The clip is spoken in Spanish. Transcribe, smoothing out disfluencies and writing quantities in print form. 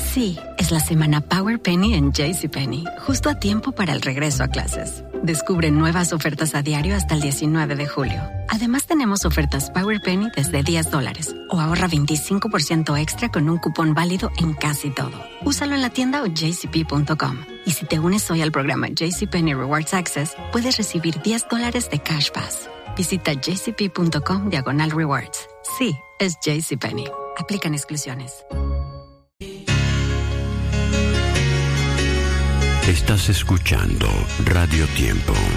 Sí, es la semana Power Penny en JCPenney, justo a tiempo para el regreso a clases. Descubre nuevas ofertas a diario hasta el 19 de julio. Además, tenemos ofertas Power Penny desde $10 o ahorra 25% extra con un cupón válido en casi todo. Úsalo en la tienda o jcp.com. Y si te unes hoy al programa JCPenney Rewards Access, puedes recibir $10 de Cash Pass. Visita jcp.com/rewards. Sí, es JCPenney. Aplican exclusiones. Estás escuchando Radio Tiempo.